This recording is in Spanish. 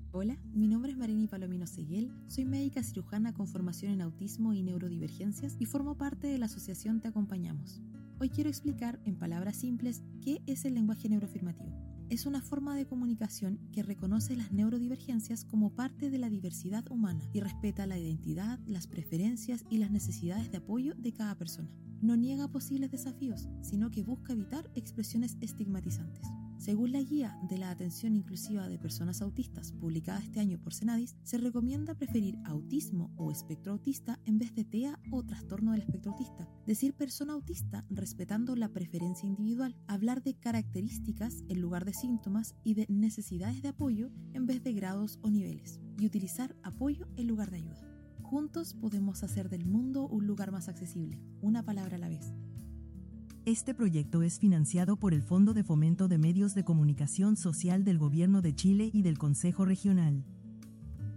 Hola, mi nombre es Marini Palomino Seguel, soy médica cirujana con formación en autismo y neurodivergencias y formo parte de la asociación Te Acompañamos. Hoy quiero explicar, en palabras simples, qué es el lenguaje neuroafirmativo. Es una forma de comunicación que reconoce las neurodivergencias como parte de la diversidad humana y respeta la identidad, las preferencias y las necesidades de apoyo de cada persona. No niega posibles desafíos, sino que busca evitar expresiones estigmatizantes. Según la Guía de la Atención Inclusiva de Personas Autistas, publicada este año por Senadis, se recomienda preferir autismo o espectro autista en vez de TEA o trastorno del espectro autista. Decir persona autista respetando la preferencia individual. Hablar de características en lugar de síntomas y de necesidades de apoyo en vez de grados o niveles. Y utilizar apoyo en lugar de ayuda. Juntos podemos hacer del mundo un lugar más accesible, una palabra a la vez. Este proyecto es financiado por el Fondo de Fomento de Medios de Comunicación Social del Gobierno de Chile y del Consejo Regional.